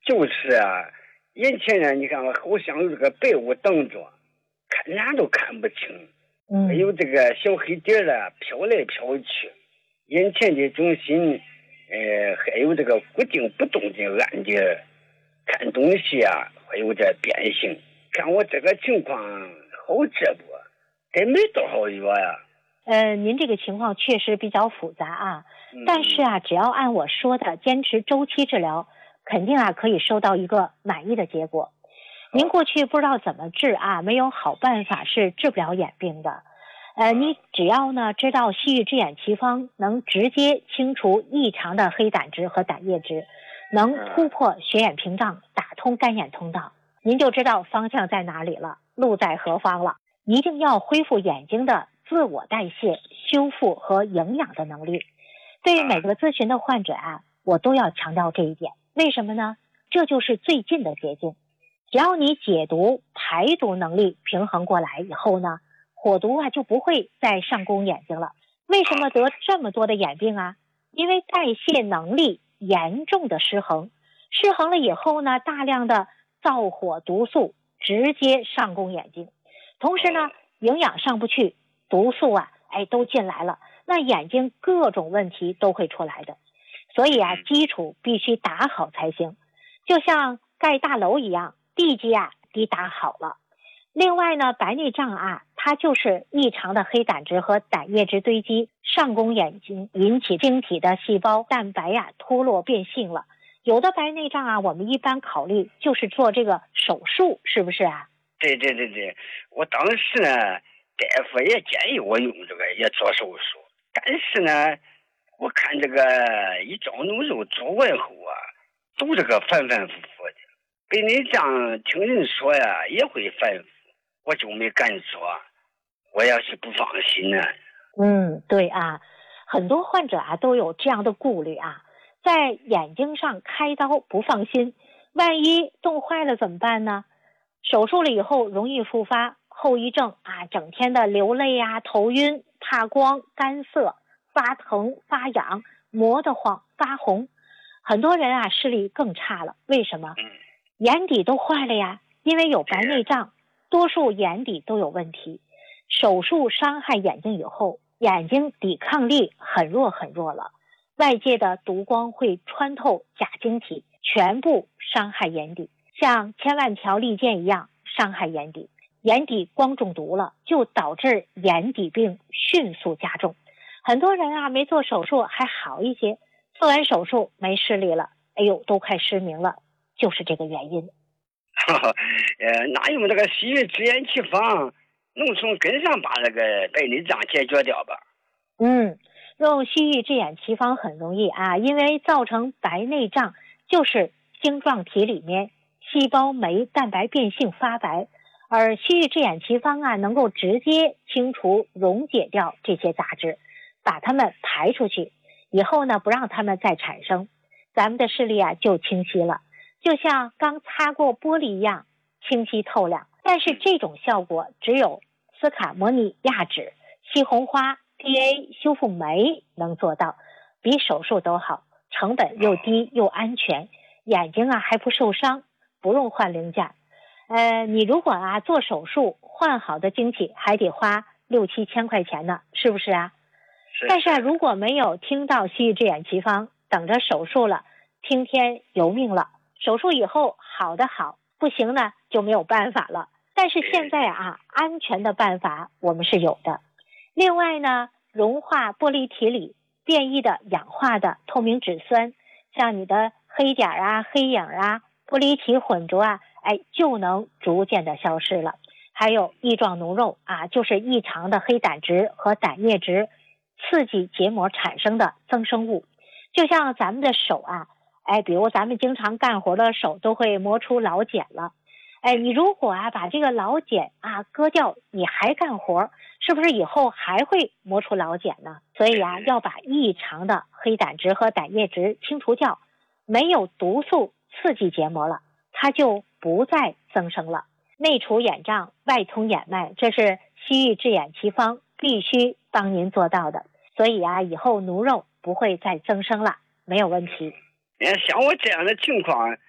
就是啊，眼前呢，你看好像有这个白雾挡着，看啥都看不清。还有这个小黑点儿飘来飘去，眼前的中心，还有这个不定不动的暗点，看东西啊会有点变形。看我这个情况好这不，这没多少月呀。 您这个情况确实比较复杂啊，但是啊，只要按我说的坚持周期治疗，肯定啊可以收到一个满意的结果。您过去不知道怎么治啊，没有好办法是治不了眼病的。你只要呢知道西域之眼奇方能直接清除异常的黑胆汁和胆液汁，能突破血眼屏障，打通干眼通道，您就知道方向在哪里了，路在何方了。一定要恢复眼睛的自我代谢、修复和营养的能力。对于每个咨询的患者啊，我都要强调这一点。为什么呢？这就是最近的捷径。只要你解毒、排毒能力平衡过来以后呢，火毒啊就不会再上攻眼睛了。为什么得这么多的眼病啊？因为代谢能力严重的失衡。失衡了以后呢，大量的燥火毒素直接上攻眼睛。同时呢，营养上不去，毒素啊，都进来了，那眼睛各种问题都会出来的。所以啊，基础必须打好才行，就像盖大楼一样，地基啊得打好了。另外呢，白内障啊，它就是异常的黑胆汁和胆液质堆积，上攻眼睛，引起晶体的细胞蛋白啊脱落变性了。有的白内障啊，我们一般考虑就是做这个手术，是不是啊？ 对，我当时呢，大夫也建议我用这个，也做手术。但是呢，我看这个一照脓肉做完后啊，都这个反复的。白内障听人说呀，也会反复，我就没敢做，我要是不放心呢。 对啊，很多患者啊都有这样的顾虑啊，在眼睛上开刀不放心，万一冻坏了怎么办呢？手术了以后容易复发，后遗症啊，整天的流泪啊、头晕、怕光、干涩、发疼、发痒、磨得慌、发红。很多人啊视力更差了，为什么？眼底都坏了呀，因为有白内障，多数眼底都有问题。手术伤害眼睛以后，眼睛抵抗力很弱了，外界的毒光会穿透假晶体，全部伤害眼底，像千万条利剑一样伤害眼底。眼底光中毒了，就导致眼底病迅速加重。很多人啊没做手术还好一些，做完手术没视力了，都快失明了，就是这个原因。 哪用这个西域之眼奇方能从根上把这个白内障解决掉吧？ 用西域之眼奇方很容易啊，因为造成白内障就是晶状体里面细胞酶蛋白变性发白，而西域之眼奇方啊能够直接清除溶解掉这些杂质，把它们排出去以后呢，不让它们再产生，咱们的视力啊就清晰了，就像刚擦过玻璃一样清晰透亮。但是这种效果只有斯卡摩尼亚酯、西红花、PA 修复酶能做到，比手术都好，成本又低又安全，眼睛啊还不受伤，不用换零件。你如果啊做手术换好的晶体还得花6-7千块钱呢，是不是啊？但是啊，如果没有听到西域之眼奇方，等着手术了，听天由命了。手术以后好的好，不行呢就没有办法了。但是现在啊，安全的办法我们是有的。另外呢，融化玻璃体里变异的氧化的透明质酸，像你的黑点啊、黑影啊、玻璃体混浊啊，就能逐渐的消失了。还有异状脓肉啊，就是异常的黑胆汁和胆液质刺激结膜产生的增生物。就像咱们的手啊，比如咱们经常干活的手都会磨出老茧了。你如果啊把这个老茧啊割掉，你还干活，是不是以后还会磨出老茧呢？所以啊，要把异常的黑胆汁和胆液质清除掉，没有毒素刺激结膜了，它就不再增生了。内除眼障，外通眼脉，这是西域之眼奇方必须帮您做到的。所以啊，以后脓肉不会再增生了，没有问题。 像我这样的情况，